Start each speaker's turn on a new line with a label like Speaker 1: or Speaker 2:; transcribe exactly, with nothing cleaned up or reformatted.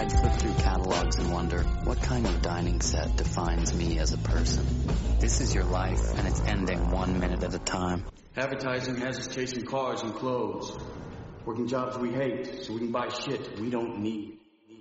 Speaker 1: I'd flip through catalogs and wonder, what kind of dining set defines me as a person? This is your life, and it's ending one minute at a time.
Speaker 2: Advertising has us chasing cars and clothes, working jobs we hate so we can buy shit we don't need.